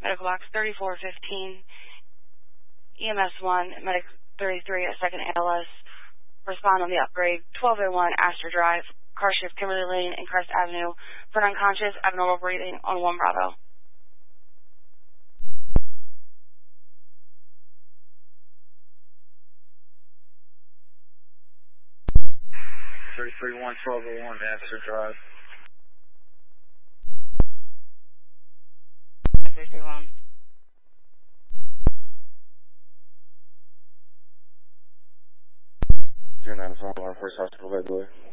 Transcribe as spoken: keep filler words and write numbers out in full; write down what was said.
medical box thirty-four fifteen, E M S one, medic thirty-three, a second A L S. Respond on the upgrade, twelve oh one Astor Drive, car shift Kimberly Lane and Crest Avenue for an unconscious, abnormal breathing on one Bravo. thirty-three one, twelve oh one Astor Drive. thirty-one. two nine five, First Hospital, by the way.